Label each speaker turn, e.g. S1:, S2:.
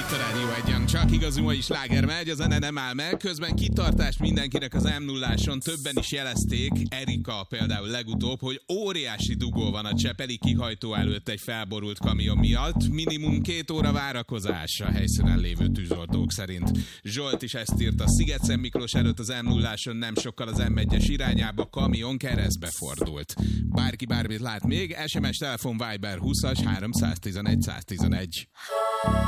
S1: Itt a Rádió Egyen, csak igazi mai sláger megy, a zene nem áll meg, közben kitartást mindenkinek az M0-áson, többen is jelezték, Erika például legutóbb, hogy óriási dugó van a Csepeli kihajtó előtt egy felborult kamion miatt, minimum 2 óra várakozás a helyszínen lévő tűzoltók szerint. Zsolt is ezt írta, Sziget-Szent Miklós előtt az M0-áson nem sokkal az M1-es irányába kamion keresztbe fordult. Bárki bármit lát még, SMS, telefon, Viber 20-as 311 111.